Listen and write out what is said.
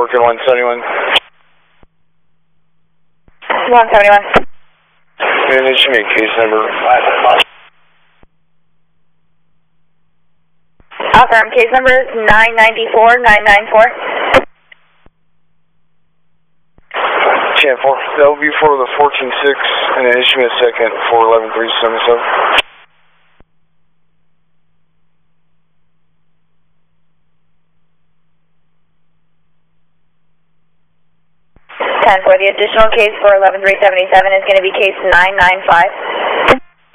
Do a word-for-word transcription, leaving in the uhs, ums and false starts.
working one seventy-one. one seventy-one. And it should be case number five. Affirm, case number nine ninety-four nine ninety-four. ten four. That will be for the fourteen six and an instrument second for eleven three seventy-seven. ten four. The additional case for eleven three seventy-seven is going to be case nine nine five.